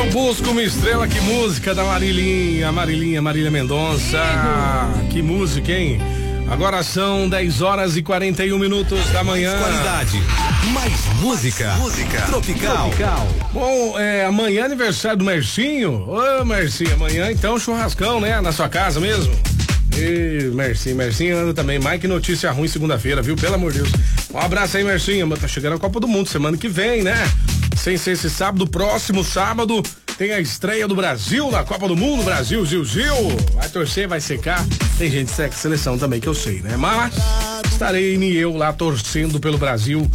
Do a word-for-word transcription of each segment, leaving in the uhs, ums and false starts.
Busca uma estrela, que música da Marilinha, Marilinha, Marília Mendonça. Que música, hein? Agora são dez horas e quarenta e um minutos da manhã. Mais qualidade, mais música, música tropical. tropical. Bom, é, amanhã é aniversário do Mercinho. Ô, Mercinho, amanhã então churrascão, né? Na sua casa mesmo. E Mercinho, Mercinho anda também. Mais que notícia ruim segunda-feira, viu? Pelo amor de Deus. Um abraço aí, Mercinho. Tá chegando a Copa do Mundo semana que vem, né? Sem ser esse sábado, próximo sábado tem a estreia do Brasil na Copa do Mundo. Brasil, Zil, Zil. Vai torcer, vai secar. Tem gente de seleção também que eu sei, né? Mas estarei nem eu lá torcendo pelo Brasil.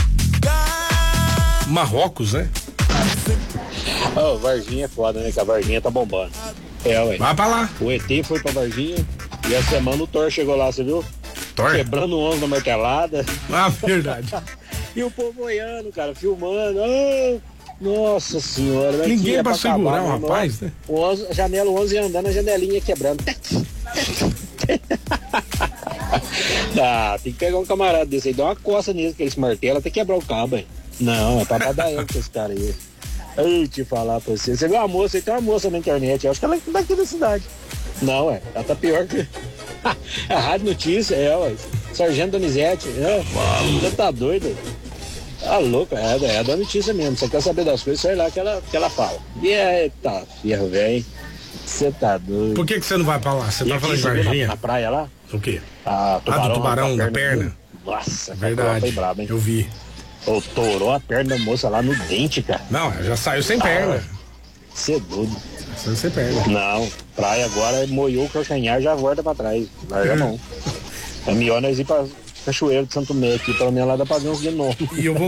Marrocos, né? Ô, oh, Varginha é foda, né? Que a Varginha tá bombando. É, ué. Vai pra lá. O E T foi pra Varginha e a semana o Thor chegou lá, você viu? Thor? Quebrando o ombro na martelada. Ah, verdade. E o povo olhando, cara, filmando. Oh, nossa senhora. Ninguém pra, pra segurar acabar, o rapaz, né? O onze, a janela onze andando, a janelinha quebrando. Ah, tem que pegar um camarada desse aí, dar uma coça nisso, que esse martelo até quebrar o cabo, hein? Não, é pra dar com esse cara aí. Eu te falar pra você. Você viu uma moça aí, tem uma moça na internet, eu acho que ela é daqui da cidade. Não, é, ela tá pior que. A Rádio Notícia, é, ué. Sargento Donizete, é. Você tá doido? Tá louco, é, é da notícia mesmo. Você quer saber das coisas, sei lá que ela, que ela fala. E é, tá, ferro, velho. Você tá doido. Por que que você não vai pra lá? Você e tá falando de Varginha? Na, na praia lá? O quê? Ah, tubarão, ah, do tubarão da perna. perna. Nossa, verdade. Foi brabo, hein? Eu vi. Ô, torou a perna da moça lá no dente, cara. Não, já saiu sem ah, perna. Você é doido. Saiu sem perna. Não, praia agora moiou o calcanhar, já volta pra trás. Larga a mão. É melhor nós ir pra Cachoeiro de Santo Mé aqui, pelo menos lá dá pra ver uns de novo. E eu vou.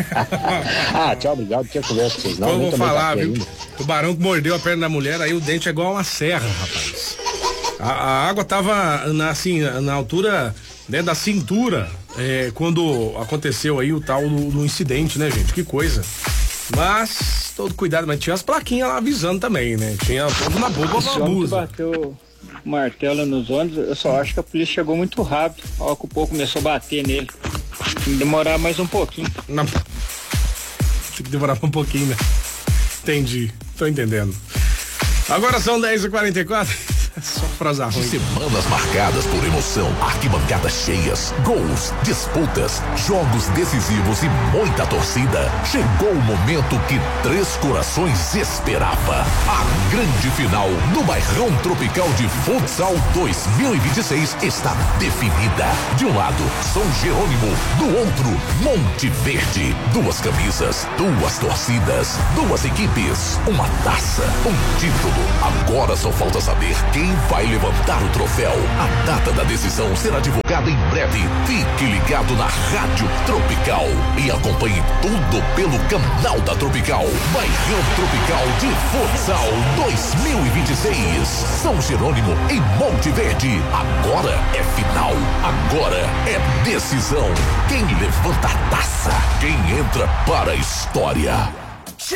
Ah, tchau, obrigado. Tinha conversa com vocês, não. Eu vou falar, viu? Ainda. Tubarão que mordeu a perna da mulher, aí o dente é igual uma serra, rapaz. A, a água tava na, assim, na altura, né, da cintura, é, quando aconteceu aí o tal do, do incidente, né, gente? Que coisa. Mas, todo cuidado, mas tinha as plaquinhas lá avisando também, né? Tinha tudo na boca do abuso. Bateu martelo nos ônibus, eu só acho que a polícia chegou muito rápido. Ó, que o povo começou a bater nele. Tem que demorar mais um pouquinho. Não. Tem que demorar um pouquinho, né? Entendi, tô entendendo. Agora são dez e quarenta e quatro. Só prosa ruim. Semanas marcadas por emoção, arquibancadas cheias, gols, disputas, jogos decisivos e muita torcida. Chegou o momento que Três Corações esperava. A grande final do Bairrão Tropical de Futsal dois mil e vinte e seis está definida. De um lado, São Jerônimo, do outro, Monte Verde. Duas camisas, duas torcidas, duas equipes, uma taça, um título. Agora só falta saber quem Quem vai levantar o troféu? A data da decisão será divulgada em breve. Fique ligado na Rádio Tropical e acompanhe tudo pelo canal da Tropical. Bairrão Tropical de Futsal dois mil e vinte e seis. São Jerônimo em Monte Verde. Agora é final. Agora é decisão. Quem levanta a taça? Quem entra para a história?